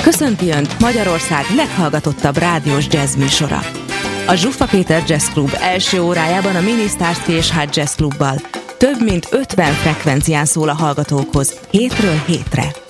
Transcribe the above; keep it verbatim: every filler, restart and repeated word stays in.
Köszönti Önt Magyarország leghallgatottabb rádiós jazz műsora. A Zsuffa Péter Jazz Club első órájában a Mini Stars té es há Jazz Clubbal több mint ötven frekvencián szól a hallgatókhoz hétről hétre.